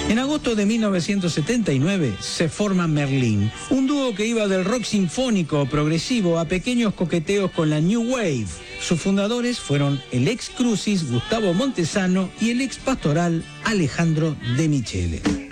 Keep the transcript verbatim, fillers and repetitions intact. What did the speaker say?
En agosto de mil novecientos setenta y nueve se forma Merlín, un dúo que iba del rock sinfónico progresivo a pequeños coqueteos con la New Wave. Sus fundadores fueron el ex Crucis Gustavo Montesano y el ex Pastoral Alejandro De Michele.